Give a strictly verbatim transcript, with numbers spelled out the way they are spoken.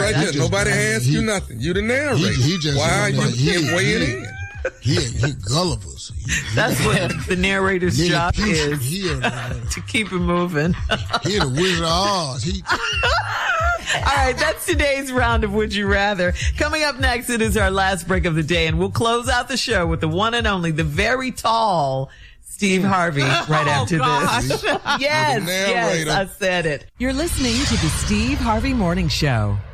right there. just, Nobody I mean, asked he, you nothing. You the narrator. He, he just, Why are you he, weighing he, in? He, he Gullivers. He, he, That's what the narrator's Lily job Pearson, is, he a, to keep it moving. He the Wizard of Oz. He, All right, that's today's round of Would You Rather. Coming up next, it is our last break of the day, and we'll close out the show with the one and only, the very tall Steve Harvey right oh, after gosh. this. Yes, yes, I said it. You're listening to the Steve Harvey Morning Show.